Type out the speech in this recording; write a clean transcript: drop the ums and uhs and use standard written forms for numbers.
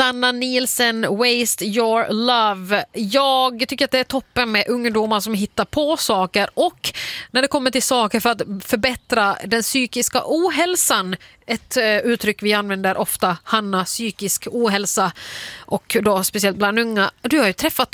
Sanna Nielsen, Waste Your Love. Jag tycker att det är toppen med ungdomar som hittar på saker, och när det kommer till saker för att förbättra den psykiska ohälsan, ett uttryck vi använder ofta, Hanna, psykisk ohälsa, och då speciellt bland unga. Du har ju träffat